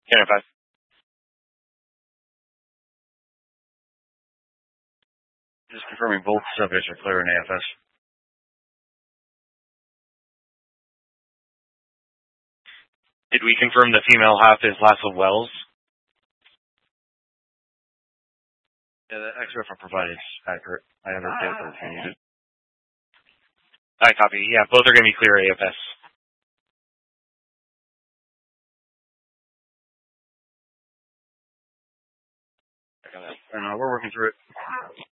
Canada 5. Just confirming both subjects are clear in AFS. Did we confirm the female half is Lasso Wells? Yeah, the X-ray I provided is accurate. I have it there if you need it. I copy. Yeah, both are going to be clear AFS. We're working through it.